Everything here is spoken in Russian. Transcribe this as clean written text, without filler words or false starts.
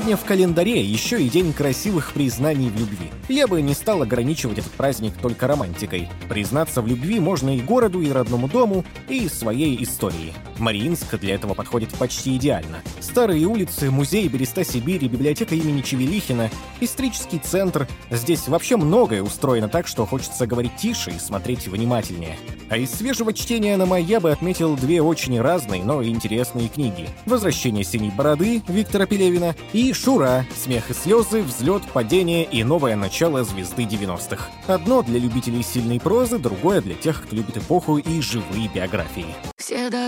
Сегодня в календаре еще и день красивых признаний в любви. Я бы не стал ограничивать этот праздник только романтикой. Признаться в любви можно и городу, и родному дому, и своей истории. Мариинск для этого подходит почти идеально. Старые улицы, музей Береста Сибири, библиотека имени Чевелихина, исторический центр. Здесь вообще многое устроено так, что хочется говорить тише и смотреть внимательнее. А из свежего чтения на май я бы отметил две очень разные, но интересные книги. «Возвращение синей бороды» Виктора Пелевина и «Шура. Смех и слезы, взлет, падение и новое начало звезды 90-х». Одно для любителей сильной прозы, другое для тех, кто любит эпоху и живые биографии.